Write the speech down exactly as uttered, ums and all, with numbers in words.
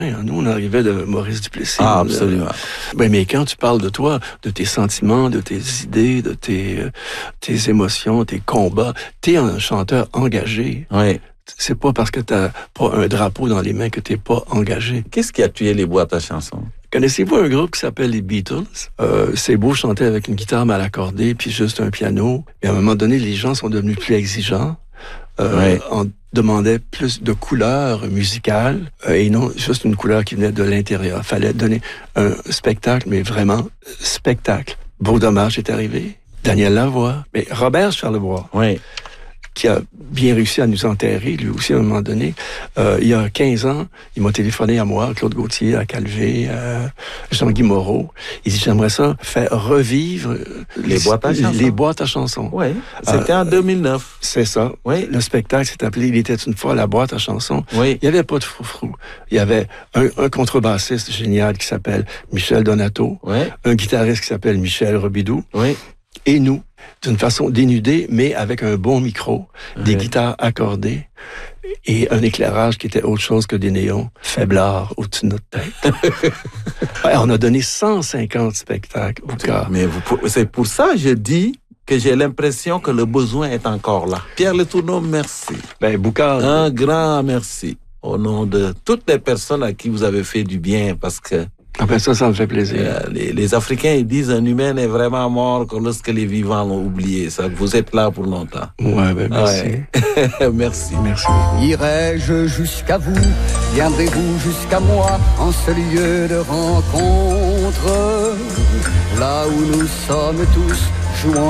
Nous, on arrivait de Maurice Duplessis. Ah, absolument. Ben, mais quand tu parles de toi, de tes sentiments, de tes idées, de tes, euh, tes émotions, tes combats, t'es un chanteur engagé. Oui. C'est pas parce que t'as pas un drapeau dans les mains que t'es pas engagé. Qu'est-ce qui a tué les boîtes à chansons? Connaissez-vous un groupe qui s'appelle les Beatles? Euh, c'est beau chanter avec une guitare mal accordée puis juste un piano. Mais à un moment donné, les gens sont devenus plus exigeants. Euh, oui. On demandait plus de couleurs musicales euh, et non juste une couleur qui venait de l'intérieur. Fallait donner un spectacle, mais vraiment spectacle. Beau dommage est arrivé. Daniel Lavoie, mais Robert Charlebois. Oui. Qui a bien réussi à nous enterrer, lui aussi, à un moment donné. Euh, il y a quinze ans, il m'a téléphoné à moi, Claude Gauthier, à Calvé, à Jean-Guy Moreau. Il dit, j'aimerais ça faire revivre les, les boîtes à chansons. Les boîtes à chansons. Oui, c'était euh, en deux mille neuf. C'est ça. Oui. Le spectacle s'est appelé Il était une fois la boîte à chansons. Oui. Il n'y avait pas de froufrou. Il y avait un, un contrebassiste génial qui s'appelle Michel Donato. Oui. Un guitariste qui s'appelle Michel Robidoux. Oui. Et nous, d'une façon dénudée, mais avec un bon micro, oui. Des guitares accordées et un éclairage qui était autre chose que des néons faiblards au-dessus de notre tête. Ouais, on a donné cent cinquante spectacles au cas. Mais vous, c'est pour ça que je dis que j'ai l'impression que le besoin est encore là. Pierre Letourneau, merci. Ben, Boucard. Un grand merci au nom de toutes les personnes à qui vous avez fait du bien, parce que Ah ben ça, ça me fait plaisir. Euh, les, les Africains, ils disent un humain n'est vraiment mort que lorsque les vivants l'ont oublié. Ça, vous êtes là pour longtemps. Ouais, ben merci. Ouais. merci. Merci. Irai-je jusqu'à vous, viendrez-vous jusqu'à moi, en ce lieu de rencontre, là où nous sommes tous jouant